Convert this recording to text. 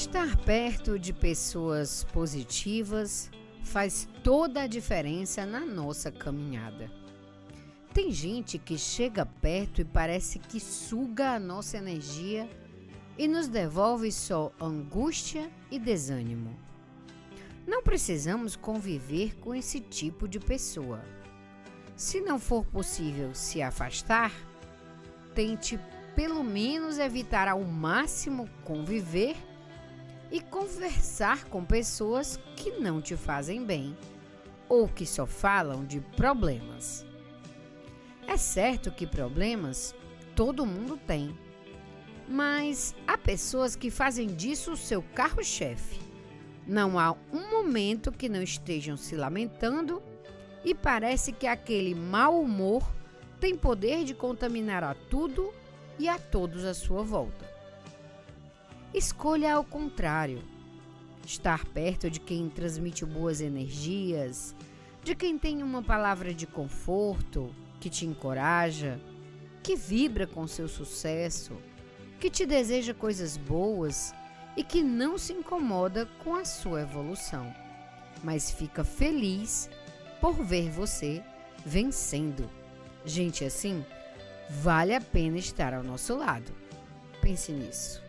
Estar perto de pessoas positivas faz toda a diferença na nossa caminhada. Tem gente que chega perto e parece que suga a nossa energia e nos devolve só angústia e desânimo. Não precisamos conviver com esse tipo de pessoa. Se não for possível se afastar, tente pelo menos evitar ao máximo conviver e conversar com pessoas que não te fazem bem ou que só falam de problemas. É certo que problemas todo mundo tem, mas há pessoas que fazem disso o seu carro-chefe. Não há um momento que não estejam se lamentando e parece que aquele mau humor tem poder de contaminar a tudo e a todos à sua volta. Escolha ao contrário, estar perto de quem transmite boas energias, de quem tem uma palavra de conforto, que te encoraja, que vibra com seu sucesso, que te deseja coisas boas e que não se incomoda com a sua evolução, mas fica feliz por ver você vencendo. Gente assim, vale a pena estar ao nosso lado. Pense nisso.